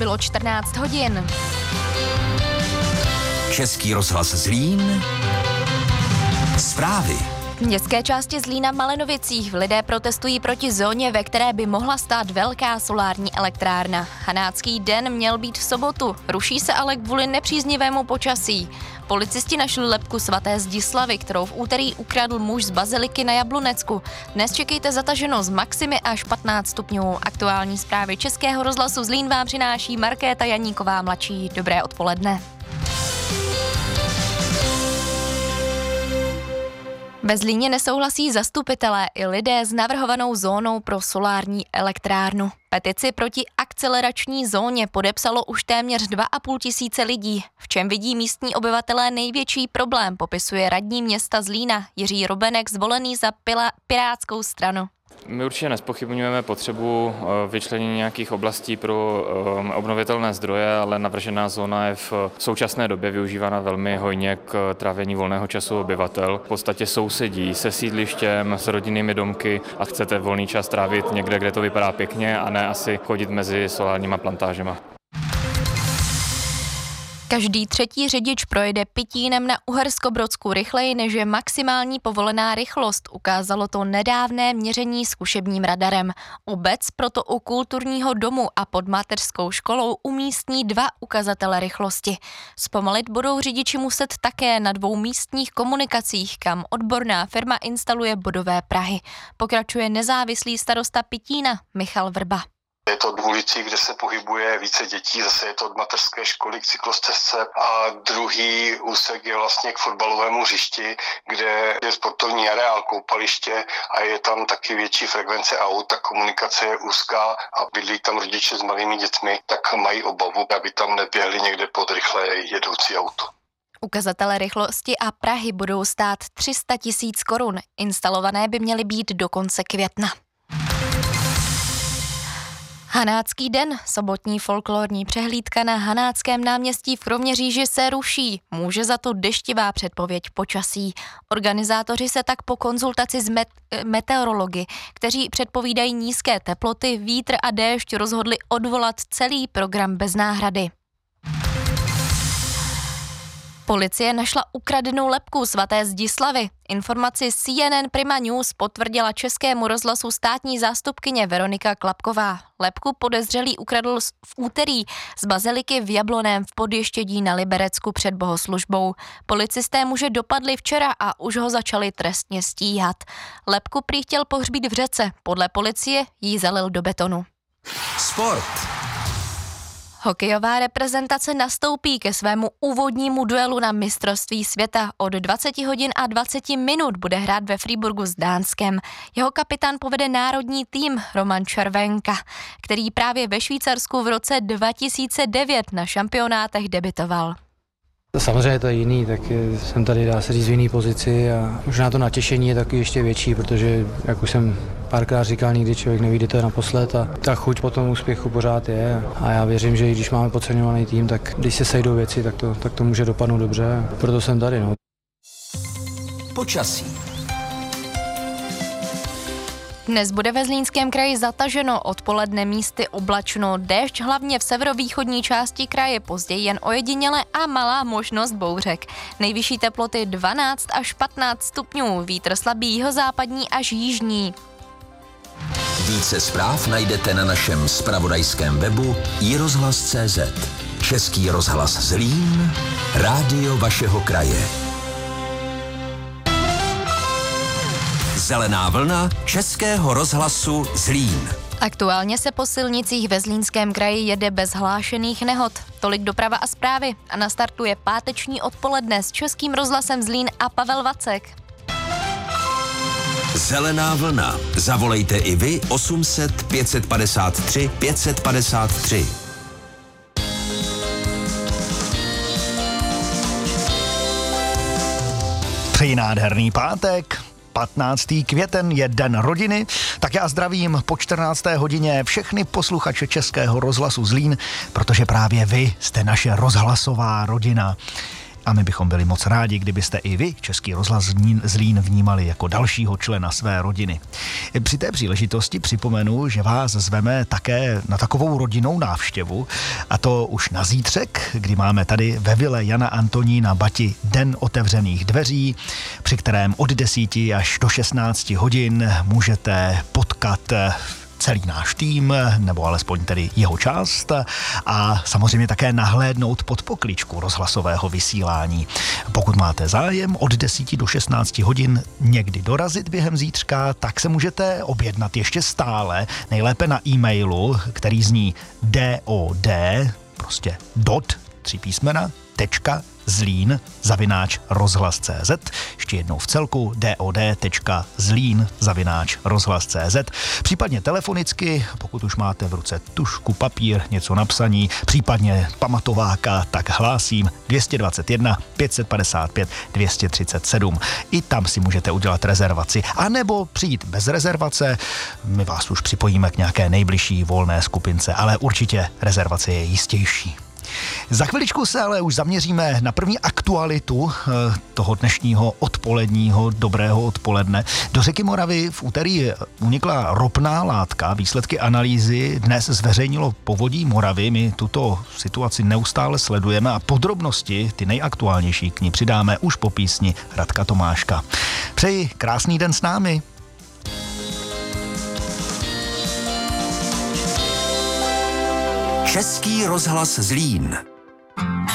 bylo 14 hodin. Český rozhlas Zlín. Zprávy. V městské části Zlína v Malenovicích lidé protestují proti zóně, ve které by mohla stát velká solární elektrárna. Hanácký den měl být v sobotu, ruší se ale kvůli nepříznivému počasí. Policisti našli lebku svaté Zdislavy, kterou v úterý ukradl muž z baziliky na Jablunecku. Dnes čekejte zataženo z maximy až 15 stupňů. Aktuální zprávy Českého rozhlasu Zlín vám přináší Markéta Janíková mladší. Dobré odpoledne. Ve Zlíně nesouhlasí zastupitelé i lidé s navrhovanou zónou pro solární elektrárnu. Petici proti akcelerační zóně podepsalo už téměř 2,5 tisíce lidí. V čem vidí místní obyvatelé největší problém, popisuje radní města Zlína Jiří Robenek, zvolený za Pirátskou stranu. My určitě nezpochybňujeme potřebu vyčlenění nějakých oblastí pro obnovitelné zdroje, ale navržená zóna je v současné době využívána velmi hojně k trávení volného času obyvatel. V podstatě sousedí se sídlištěm, s rodinnými domky a chcete volný čas trávit někde, kde to vypadá pěkně a ne asi chodit mezi solárníma plantážema. Každý třetí řidič projede Pitínem na Uherskobrodsku rychleji, než je maximální povolená rychlost, ukázalo to nedávné měření zkušebním radarem. Obec proto u kulturního domu a pod mateřskou školou umístní 2 ukazatele rychlosti. Zpomalit budou řidiči muset také na 2 místních komunikacích, kam odborná firma instaluje bodové prahy. Pokračuje nezávislý starosta Pitína Michal Vrba. Je to v ulici, kde se pohybuje více dětí, zase je to od mateřské školy k cyklostezce a druhý úsek je vlastně k fotbalovému hřišti, kde je sportovní areál, koupaliště a je tam taky větší frekvence aut, ta komunikace je úzká a bydlí tam rodiče s malými dětmi, tak mají obavu, aby tam neběhli někde pod rychle jedoucí auto. Ukazatele rychlosti a prahy budou stát 300 000 korun. Instalované by měly být do konce května. Hanácký den, sobotní folklorní přehlídka na Hanáckém náměstí v Kroměříži se ruší. Může za to deštivá předpověď počasí. Organizátoři se tak po konzultaci s meteorology, kteří předpovídají nízké teploty, vítr a déšť, rozhodli odvolat celý program bez náhrady. Policie našla ukradenou lebku svaté Zdislavy. Informaci CNN Prima News potvrdila Českému rozhlasu státní zástupkyně Veronika Klapková. Lebku podezřelý ukradl v úterý z baziliky v Jabloném v Podještědí na Liberecku před bohoslužbou. Policisté muže dopadli včera a už ho začali trestně stíhat. Lebku prý chtěl pohřbít v řece. Podle policie ji zalil do betonu. Sport. Hokejová reprezentace nastoupí ke svému úvodnímu duelu na mistrovství světa. Od 20 hodin a 20 minut bude hrát ve Freiburgu s Dánskem. Jeho kapitán povede národní tým Roman Červenka, který právě ve Švýcarsku v roce 2009 na šampionátech debitoval. Samozřejmě to je jiný, tak jsem tady, dá se říct, v jiný pozici a možná to natěšení je taky ještě větší, protože, jak už jsem párkrát říkal, nikdy člověk nevíde to naposled a ta chuť po tom úspěchu pořád je a já věřím, že i když máme podceňovaný tým, tak když se sejdou věci, tak to může dopadnout dobře, proto jsem tady. No. Počasí. Dnes bude ve Zlínském kraji zataženo, odpoledne místy oblačno, déšť hlavně v severovýchodní části kraje, později jen ojediněle a malá možnost bouřek. Nejvyšší teploty 12 až 15 stupňů, vítr slabý jihozápadní až jižní. Více zpráv najdete na našem zpravodajském webu iRozhlas.cz. Český rozhlas Zlín, rádio vašeho kraje. Zelená vlna Českého rozhlasu Zlín. Aktuálně se po silnicích ve Zlínském kraji jede bez hlášených nehod. Tolik doprava a zprávy a nastartuje páteční odpoledne s Českým rozhlasem Zlín a Pavel Vacek. Zelená vlna. Zavolejte i vy 800 553 553. Přeji nádherný pátek. 15. květen je den rodiny, tak já zdravím po 14. hodině všechny posluchače Českého rozhlasu Zlín, protože právě vy jste naše rozhlasová rodina. A my bychom byli moc rádi, kdybyste i vy Český rozhlas Zlín vnímali jako dalšího člena své rodiny. Při té příležitosti připomenu, že vás zveme také na takovou rodinnou návštěvu, a to už na zítřek, kdy máme tady ve vile Jana Antonína Bati den otevřených dveří, při kterém od 10 až do 16 hodin můžete potkat celý náš tým, nebo alespoň tedy jeho část, a samozřejmě také nahlédnout pod pokličku rozhlasového vysílání. Pokud máte zájem od 10 do 16 hodin někdy dorazit během zítřka, tak se můžete objednat ještě stále, nejlépe na e-mailu, který zní DOD, prostě dot, 3 písmena, .zlín@rozhlas.cz, ještě jednou v celku dod.zlín@rozhlas.cz, případně telefonicky, pokud už máte v ruce tužku, papír, něco napsaní, případně pamatováka, tak hlásím 221 555 237. I tam si můžete udělat rezervaci, anebo přijít bez rezervace, my vás už připojíme k nějaké nejbližší volné skupince, ale určitě rezervace je jistější. Za chviličku se ale už zaměříme na první aktualitu toho dnešního odpoledního dobrého odpoledne. Do řeky Moravy v úterý unikla ropná látka. Výsledky analýzy dnes zveřejnilo Povodí Moravy. My tuto situaci neustále sledujeme a podrobnosti, ty nejaktuálnější, k ní přidáme už po písni Radka Tomáška. Přeji krásný den s námi. Český rozhlas Zlín.